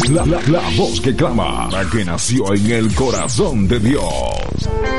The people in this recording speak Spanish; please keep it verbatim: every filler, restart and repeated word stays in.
La, la, la voz que clama, la que nació en el corazón de Dios.